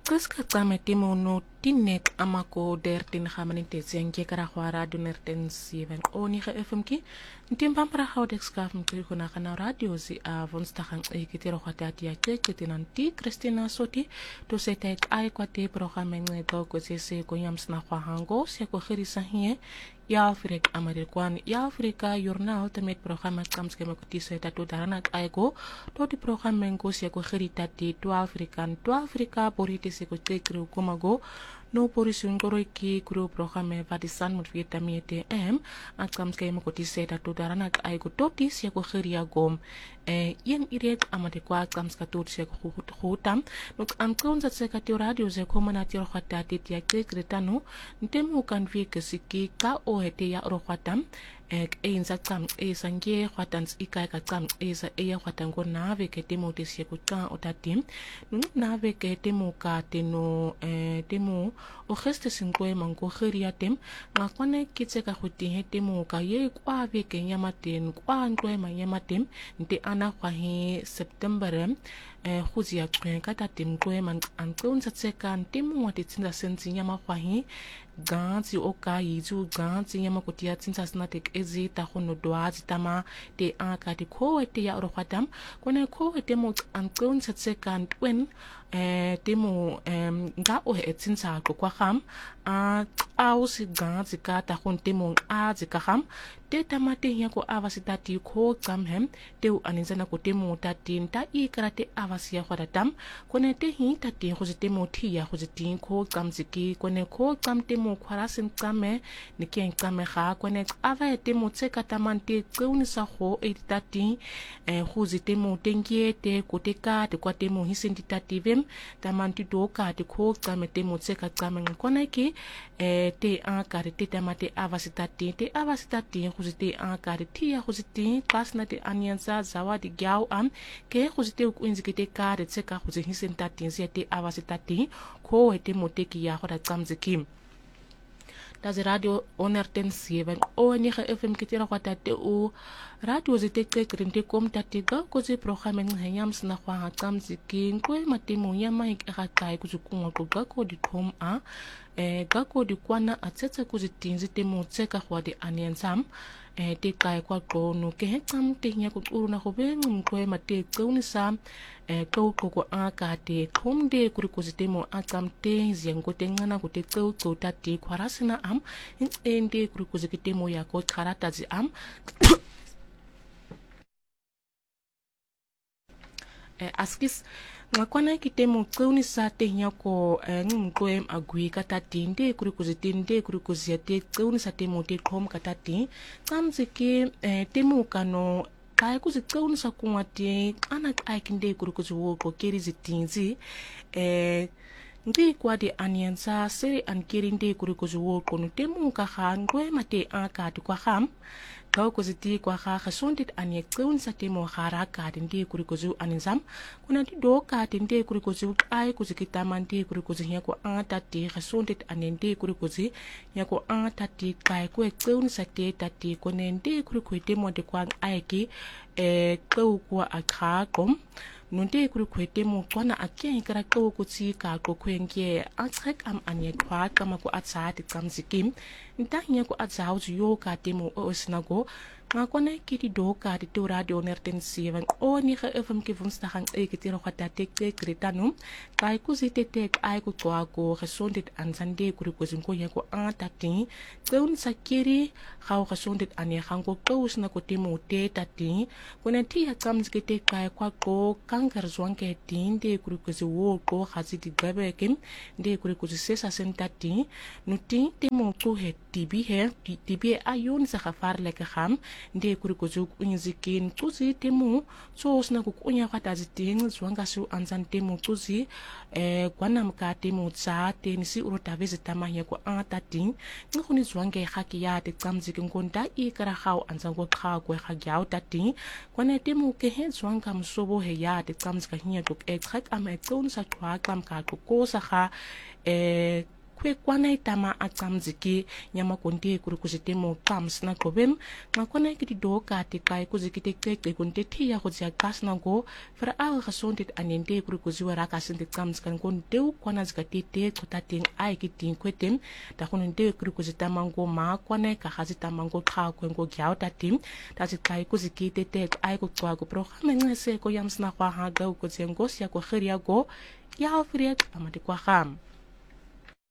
Qiska qamati mono tinek amako dertin xamaninte zenke kara khwara dunerten siven oni kha fm ki ntim pampara hawdex skafm ki kuna kana radio zi a vonstahan ekitero khatati ya ketinanti Christina Soti to setek ai kwate programme ngego ko se ko yamsna khwahango se ko khirisa hie ya Afrika Amerikwan ya Afrika Journal temet programme kamske makuti se tatu daranak aigo to di programme ngo se ko khiritati to Afrika borite se ko tekru kumago no porisun goroiki kuru programme vadisan mut vitamite m akam skay makoti seta to daranak ay go totis ya ko khiria gom yen irek amade kwa akam ska tot se ko khutam nok am kon za se ka radio ze ko mana tiro khata tit ya kretano ntemu kan vi ke siki ka o hete ya ro khatam ek ein za kam e sange khatans ikai ka kam e za e ya khatan go na ve ke temo te se ko ta otatim na ve ke temo ka teno temo o geste sinkoe mango khiriatem ngakwane kitse ka khuti he temo ka ye kwa ve ke nyamaten kwa ntoe manyamatem nte ana kwa he September khuzia kwen ka tatim koe man an kon sa tsekan temo wati tsinda sensi nyama kwa he ganzi oka yizu ganzi nyama kutia tsinsa snatek ezi ta khono doazi tama te aka te ko te ya ro khatam kone ko te mo an kon sa tsekan twen temo nga o he tsinsa ko kwa kham a si ganzi ka ta khon temo a zi ka kham te tamate ya ko avasitati ko kamhem te aninzana ko temo tatin ta I karate avasia khodatam kone te hi tatin ko temo thia ko tin ko kamziki kone ko kam temo khwarasin kame ni ken kame kha kone ava temo tseka tamante tseuni sa kho editati ko temo tengie te ko te ka te kwa temo hisendi tativem tamanti do ka te ko kame temo tseka kame kone ki te an kare te tamate avasitati te avasitati khuzite an kare tia khuzite pasna te anyanza zawadi gyau am ke khuzite uinzikite kare tseka khuzi hisentati te avasitati ko ete moteki ya khora tsamziki tazi radio onerten sieben o ni kha fm kitira kwata te o radio zite krinte kom tatiga ko ze programme ngayam sna khwa tsamziki ko matemo yama ikha kai kuzukunga ko ko di kom a ga ko di kwana atsetse kuzitinzi temo tseka khwa de anyansam te kai kwa ko no ke tsam te nya ko uruna go beng ko mate tsauni sa ko ko aka te khomde kuri ko zitemo akam te zengo te ngana ko te tsau tsau ta ti khwarasina am ende kuri ko zitemo ya ko kharata zi am askis ngakwana kitemo tsauni sa te nya ko ngumkoem agui kata tinde kuri ko zitinde kuri ko ziate tsauni sa temo te khom kata ti tsamzike temo kano kai ku zitsauni sa kunwate ana kai kinde kuri ko zo ko keri zitinzi ndi kwa de anyansa seri an kerinde kuri ko zo ko no temo ka khangwe mate aka ti kwa kham ka ko ziti kwa kha khasondit anye tsauni sa temo khara ka ndi kuri ko zo aninzam kuna di do ka tinde kuri ko zo ai ku zikita mandi kuri ko zinya ko ata ti khasondit anye ndi kuri ko zi nya ko ata ti kai ko tsauni sa te tati ko nende kuri ko temo de kwa ai ki ko kwa akha kom nunde kuri kwete mo kwana akye kara ko kutsi ka ko kwenge atrek am anye kwa kama ko atsati kamzikim ntanya ko atsau yo ka temo osnago ngakona kiti do ka ti radio nerten sivan o ni kha fm ki vunstahan ekitiro khata tek kretanu kai ku zite tek ai ku kwa ko resondit ansande kuri ko zinko ya ko atati tseun sakiri khaw resondit ane khango ko usna ko temo te tati kona ti ya kamzikite kai kwa ko kankar zwanke tinde kuri ko zo ko khaziti gabekem de kuri ko sesa sentati nuti temo ko he tibi ayun sa khafar le kham nde kuri ko zu unzikin tuzi temu so sna ku kunya khata ziting zwanga su anzan temu tuzi kwanam ka temu tsa tenisi urota vezita mahya ko atating ngkhuni zwange khaki ya te tsamzikin konta I kara khaw anzan ko kha ko khagyaw tati kwane temu ke he zwanga msobo he ya te tsamzika hinya ko khak am ekon sa kwa kam ka ko sa kha kwe kwana itama atsamziki nyama konti kuri kuzitemo kams na kobem ngakwana ikiti do kati kai kuzikite keke konti tia kuzia kas na go fra al gasonte anende kuri kuziwa raka sinte kams kan kon deu kwana zikatite kotating ai kitin kwetem da kon de kuri kuzitama go ma kwana ka hazitama go kha kwengo gyao tatim tazikai kuzikite te ai ko kwa ko programa ngese ko yamsna kwa ha ga ko zengo sia ko khiria go ya ofriek pamati kwa ham